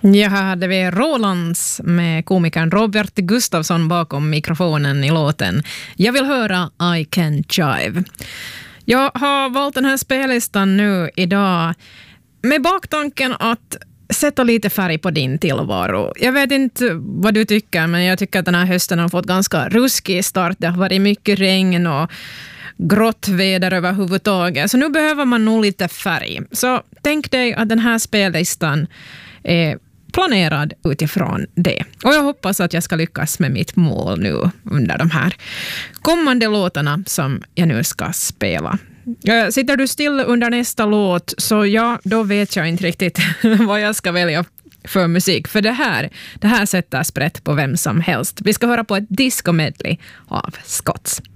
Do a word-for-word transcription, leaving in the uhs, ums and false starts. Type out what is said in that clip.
Ja, här hade vi Rolands med komikern Robert Gustafsson bakom mikrofonen i låten Jag vill höra I Can Jive. Jag har valt den här spellistan nu idag med baktanken att sätta lite färg på din tillvaro. Jag vet inte vad du tycker, men jag tycker att den här hösten har fått ganska ruskig start. Det har varit mycket regn och grått väder överhuvudtaget. Så nu behöver man nog lite färg. Så tänk dig att den här spellistan är planerad utifrån det. Och jag hoppas att jag ska lyckas med mitt mål nu under de här kommande låtarna som jag nu ska spela. Sitter du still under nästa låt, så ja, då vet jag inte riktigt vad jag ska välja för musik. För det här, det här sätter sprätt på vem som helst. Vi ska höra på ett disco medley av Scotts.